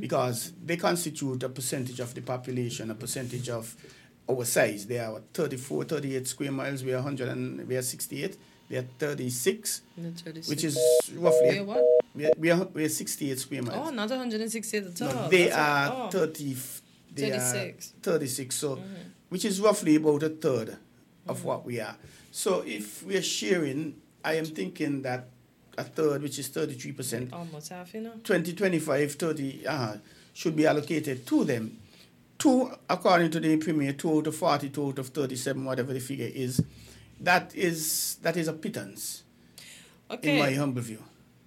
because they constitute a percentage of the population, a percentage of our size. They are 34, 38 square miles. We are 100 and we are 68. They are 36, Not 36. which is We are roughly what? we are 68 square miles. Oh, not 168 at all. No, they That's are 30. They 36. are 36. So, which is roughly about a third of what we are. So, if we are sharing, I am thinking that a third, which is 33%, Almost half, you know. 20, 25, 30 should be allocated to them. Two, according to the Premier, 2 out of 40, 2 out of 37, whatever the figure is, that is a pittance, in my humble view.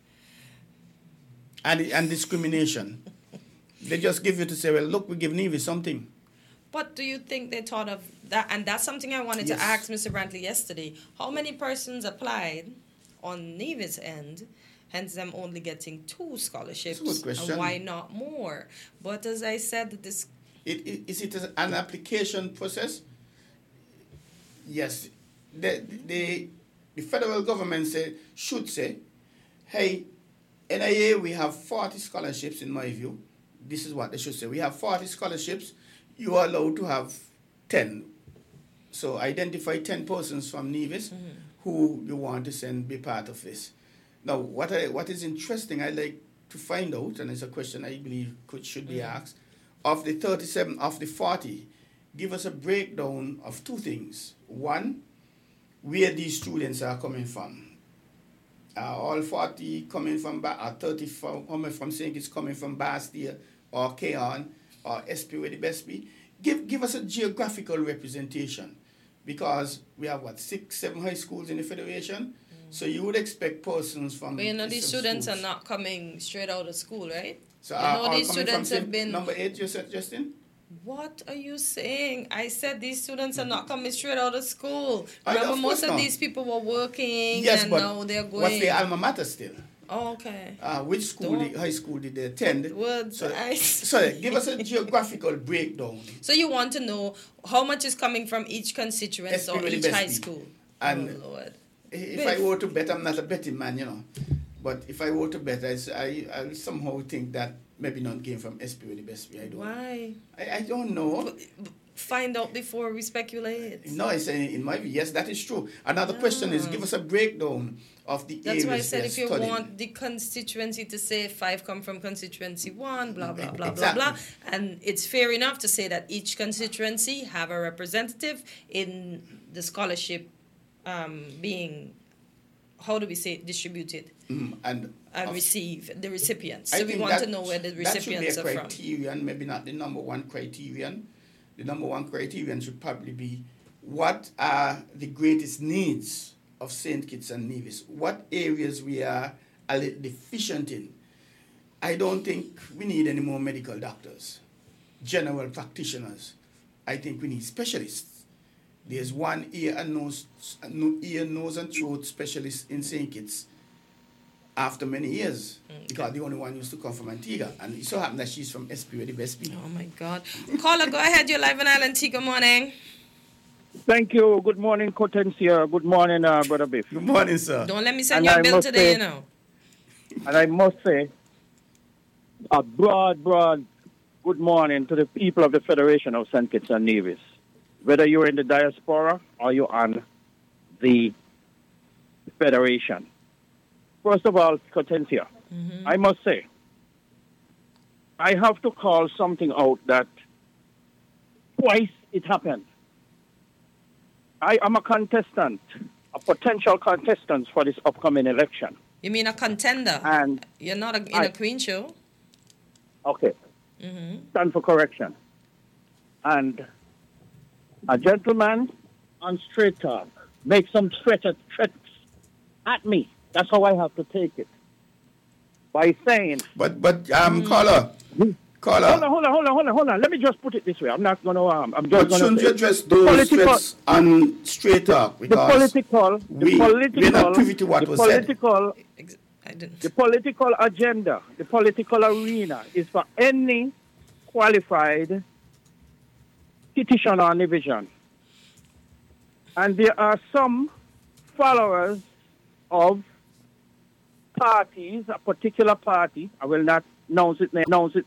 And discrimination. They just give you to say, well, look, we give Nevis something. But do you think they thought of that? And that's something I wanted to Yes. ask Mr. Brantley yesterday. How many persons applied on Nevis' end, hence them only getting 2 scholarships? That's a good question. And why not more? But as I said, this... Is it an application process? Yes. The federal government should say, hey, NIA, we have 40 scholarships in my view. This is what they should say. We have 40 scholarships. You are allowed to have 10. So identify 10 persons from Nevis who you want to send be part of this. Now, what is interesting, I like to find out, and it's a question I believe should be asked, of the 37, of the 40, give us a breakdown of 2 things. One, where these students are coming from. All 40 coming from, 30 from St. Kitts coming from Bastille or Keon or SP where the best be. Give us a geographical representation, because we have 6, 7 high schools in the Federation. So you would expect persons from... But you know, these students are not coming straight out of school, right? So you know, these coming students from have been... Number 8, you said, Justin? What are you saying? I said these students are not coming straight out of school. Of Remember, course most of not. these people were working, Yes, and but now they're going... what's the alma mater still? Oh, okay. Which school, high school did they attend? Well, So give us a geographical breakdown. So you want to know how much is coming from each constituency or each high school? And oh, Lord. If I were to bet, I'm not a betting man, you know. But if I were to bet, I somehow think that maybe none came from SP with the best way. I don't. Why? I don't know. Find out before we speculate. No, I say in my view, yes, that is true. Another question is, give us a breakdown of the That's areas why I said if you studying. want the constituency to say 5 come from constituency 1, blah, blah, blah, Exactly. blah, blah. And it's fair enough to say that each constituency have a representative in the scholarship being, how do we say, distributed and receive the recipients. So we want to know where the recipients are from. That should be a criterion, maybe not the number one criterion. The number one criterion should probably be, what are the greatest needs of St. Kitts and Nevis? What areas we are a little deficient in? I don't think we need any more medical doctors, general practitioners. I think we need specialists. There's one ear, nose, and throat specialist in St. Kitts after many years, because the only one used to come from Antigua, and it so happened that she's from SP, where the best be. Oh my God. Caller, go ahead, you're live on Island T. Good morning. Thank you. Good morning, Cortencia. Good morning, Brother Biff. Good morning, sir. Don't let me send you a bill today, you know. And I must say, a broad good morning to the people of the Federation of St. Kitts and Nevis. Whether you're in the diaspora or you're on the Federation. First of all, Cortencia, I must say, I have to call something out that twice it happened. I am a contestant, a potential contestant for this upcoming election. You mean a contender? And you're not in a Queen show? Okay. Stand for correction. And a gentleman on Straight Talk make some threats at me. That's how I have to take it. By saying... But caller. Hold on. Let me just put it this way. I'm not going to... I'm just going to... Shouldn't you address those threats on Straight Talk? Because we're not privy to what was said. The political agenda, the political arena is for any qualified petition or division. And there are some followers of parties, a particular party, I will not announce its